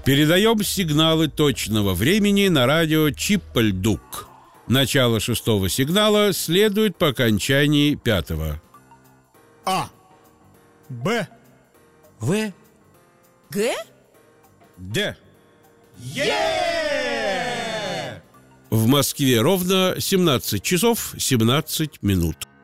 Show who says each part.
Speaker 1: Передаем сигналы точного времени на радио Чиппальдук. Начало 6-го сигнала следует по окончании 5-го.
Speaker 2: А. Б.
Speaker 3: В.
Speaker 4: Г?
Speaker 1: Д.
Speaker 2: Е!
Speaker 1: В Москве ровно 17 часов 17 минут.